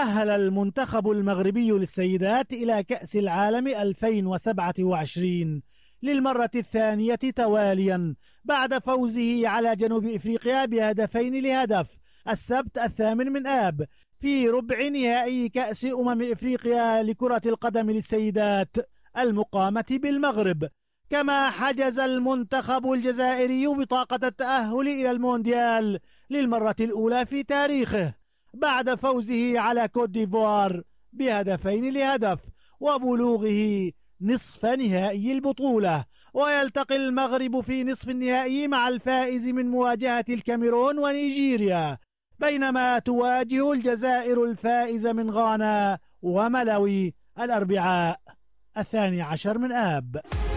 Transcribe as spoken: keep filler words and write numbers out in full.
تأهل المنتخب المغربي للسيدات إلى كأس العالم ألفين وسبعة وعشرين للمرة الثانية تواليا بعد فوزه على جنوب إفريقيا بهدفين لهدف السبت الثامن من آب في ربع نهائي كأس أمم إفريقيا لكرة القدم للسيدات المقامة بالمغرب. كما حجز المنتخب الجزائري بطاقة التأهل إلى المونديال للمرة الأولى في تاريخه بعد فوزه على كوت ديفوار بهدفين لهدف وبلوغه نصف نهائي البطولة. ويلتقي المغرب في نصف النهائي مع الفائز من مواجهة الكاميرون ونيجيريا، بينما تواجه الجزائر الفائز من غانا وملاوي الأربعاء الثاني عشر من آب.